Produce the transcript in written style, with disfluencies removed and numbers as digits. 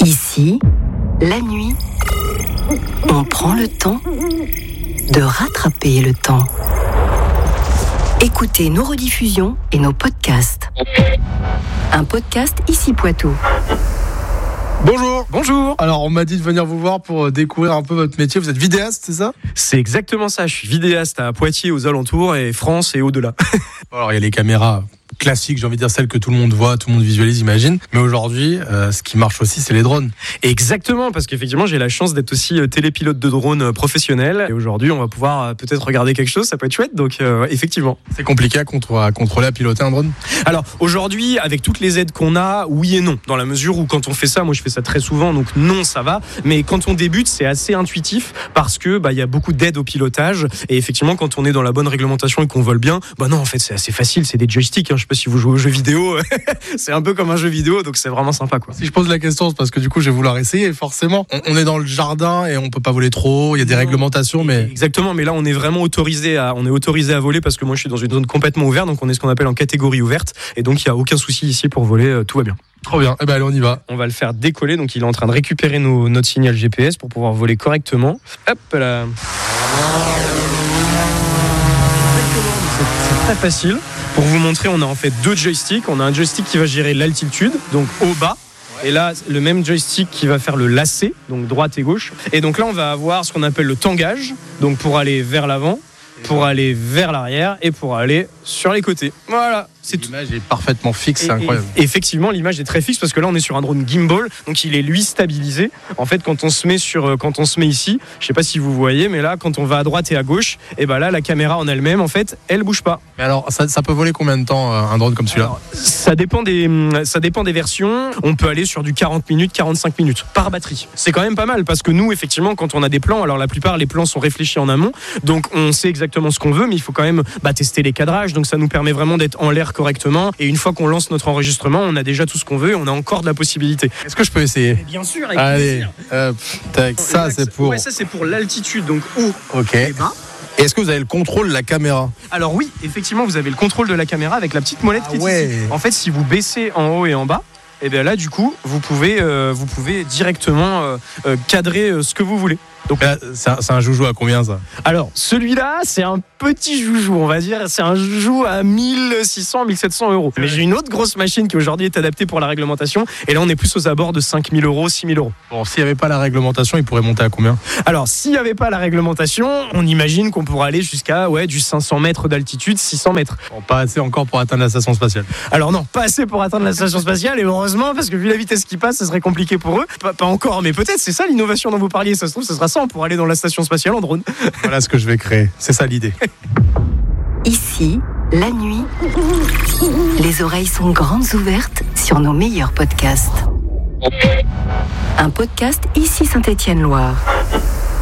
Ici, la nuit, on prend le temps de rattraper le temps. Écoutez nos rediffusions et nos podcasts. Un podcast Ici Poitou. Bonjour. Alors, on m'a dit de venir vous voir pour découvrir un peu votre métier. Vous êtes vidéaste, c'est ça ? C'est exactement ça. Je suis vidéaste à Poitiers, aux alentours, et France et au-delà. Alors, il y a les caméras classiques, j'ai envie de dire celles que tout le monde voit, tout le monde visualise, imagine. Mais aujourd'hui, ce qui marche aussi, c'est les drones. Exactement, parce qu'effectivement, j'ai la chance d'être aussi télépilote de drone professionnel. Et aujourd'hui, on va pouvoir peut-être regarder quelque chose, ça peut être chouette. Donc, effectivement. C'est compliqué à contrôler, à piloter un drone ? Alors, aujourd'hui, avec toutes les aides qu'on a, oui et non. Dans la mesure où quand on fait ça, moi je fais ça très souvent, donc non, ça va. Mais quand on débute, c'est assez intuitif parce que y a beaucoup d'aides au pilotage. Et effectivement, quand on est dans la bonne réglementation et qu'on vole bien, non, en fait, c'est assez facile. C'est des joysticks. Je sais pas si vous jouez aux jeux vidéo. C'est un peu comme un jeu vidéo, donc c'est vraiment sympa, quoi. Si je pose la question, c'est parce que du coup, je vais vouloir essayer. Et forcément, on est dans le jardin et on peut pas voler trop. Il y a des réglementations, mais exactement. Mais là, on est vraiment autorisé à voler parce que moi, je suis dans une zone complètement ouverte, donc on est ce qu'on appelle en catégorie ouverte. Et donc, il y a aucun souci ici pour voler. Tout va bien. Trop bien. Eh ben, allez, on y va. On va le faire décoller. Donc, il est en train de récupérer notre signal GPS pour pouvoir voler correctement. Hop là. C'est très facile. Pour vous montrer, on a en fait deux joysticks. On a un joystick qui va gérer l'altitude, donc haut, bas. Et là, le même joystick qui va faire le lacet, donc droite et gauche. Et donc là, on va avoir ce qu'on appelle le tangage, donc pour aller vers l'avant, pour aller vers l'arrière et pour aller sur les côtés. Voilà. L'image est parfaitement fixe, c'est incroyable. Et effectivement, l'image est très fixe parce que là, on est sur un drone gimbal, donc il est lui stabilisé. En fait, quand on se met ici, je sais pas si vous voyez, mais là, quand on va à droite et à gauche, et là, la caméra en elle-même, en fait, elle bouge pas. Mais alors, ça peut voler combien de temps un drone comme celui-là ? Alors, ça dépend des versions. On peut aller sur du 40 minutes, 45 minutes par batterie. C'est quand même pas mal parce que nous, effectivement, quand on a des plans, alors la plupart, les plans sont réfléchis en amont, donc on sait exactement ce qu'on veut, mais il faut quand même tester les cadrages. Donc ça nous permet vraiment d'être en l'air correctement. Et une fois qu'on lance notre enregistrement, on a déjà tout ce qu'on veut et on a encore de la possibilité. Est-ce que je peux essayer ? Bien sûr, avec plaisir. Tac, ça c'est pour. Ouais, ça c'est pour l'altitude, donc haut et bas. Et est-ce que vous avez le contrôle de la caméra ? Alors oui, effectivement, vous avez le contrôle de la caméra avec la petite molette qui est ici. En fait, si vous baissez en haut et en bas, et bien là, du coup, vous pouvez directement cadrer ce que vous voulez. Donc là, c'est un joujou à combien ça ? Alors, celui-là, c'est un petit joujou, on va dire. C'est un joujou à 1600, 1700 €. Mais j'ai une autre grosse machine qui aujourd'hui est adaptée pour la réglementation. Et là, on est plus aux abords de 5000 €, 6000 €. Bon, s'il n'y avait pas la réglementation, il pourrait monter à combien ? Alors, s'il n'y avait pas la réglementation, on imagine qu'on pourrait aller jusqu'à du 500 mètres d'altitude, 600 mètres. Bon, pas assez encore pour atteindre la station spatiale. Alors non, pas assez pour atteindre la station spatiale. Et heureusement, parce que vu la vitesse qui passe, ça serait compliqué pour eux. Pas encore, mais peut-être, c'est ça l'innovation dont vous parliez. Ça se trouve, ce sera ça, on pourra aller dans la station spatiale en drone. Voilà ce que je vais créer. C'est ça l'idée. Ici, la nuit, les oreilles sont grandes ouvertes sur nos meilleurs podcasts. Un podcast Ici Saint-Étienne-Loire.